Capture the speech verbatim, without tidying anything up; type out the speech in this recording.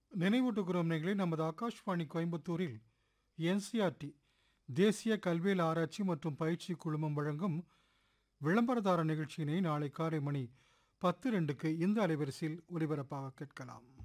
நினைவூட்டுகிறோம் நேயர்களே, நமது ஆகாஷ்வாணி கோயம்புத்தூரில் என்சிஆர்டி தேசிய கல்வியல் ஆராய்ச்சி மற்றும் பயிற்சி குழுமம் வழங்கும் விளம்பரதார நிகழ்ச்சியினை நாளை காலை மணி பத்து ரெண்டுக்கு இந்த அலைவரிசையில் ஒலிபரப்பாக கேட்கலாம்.